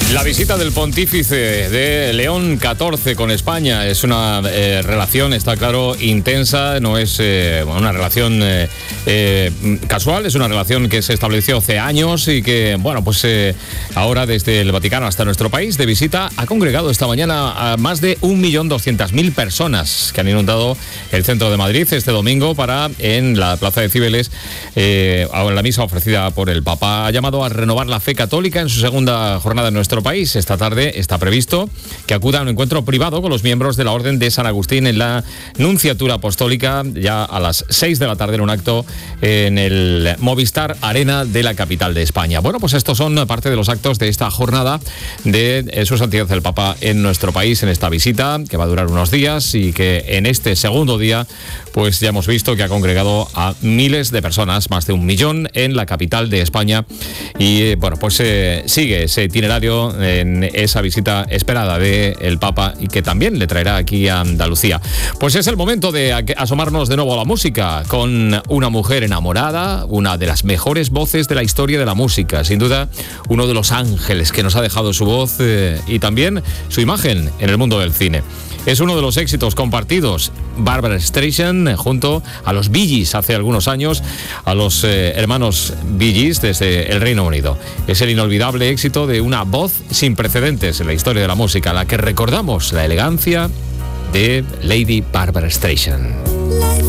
La visita del pontífice de León XIV con España es una relación, está claro, intensa, no es una relación casual, es una relación que se estableció hace años y que, bueno, pues ahora desde el Vaticano hasta nuestro país de visita ha congregado esta mañana a más de 1.200.000 personas que han inundado el centro de Madrid este domingo para, en la Plaza de Cibeles, la misa ofrecida por el Papa. Ha llamado a renovar la fe católica en su segunda jornada en nuestro país. Esta tarde está previsto que acuda a un encuentro privado con los miembros de la Orden de San Agustín en la Nunciatura Apostólica, ya a las 6 de la tarde en un acto en el Movistar Arena de la capital de España. Bueno, pues estos son parte de los actos de esta jornada de Su Santidad el Papa en nuestro país, en esta visita que va a durar unos días y que en este segundo día pues ya hemos visto que ha congregado a miles de personas, más de 1 millón en la capital de España y bueno, pues sigue ese itinerario en esa visita esperada del Papa y que también le traerá aquí a Andalucía. Pues es el momento de asomarnos de nuevo a la música con una mujer enamorada, una de las mejores voces de la historia de la música, sin duda uno de los ángeles que nos ha dejado su voz y también su imagen en el mundo del cine. Es uno de los éxitos compartidos, Barbra Streisand, junto a los Bee Gees hace algunos años, a los hermanos Bee Gees desde el Reino Unido. Es el inolvidable éxito de una voz sin precedentes en la historia de la música, la que recordamos, la elegancia de Lady Barbra Streisand.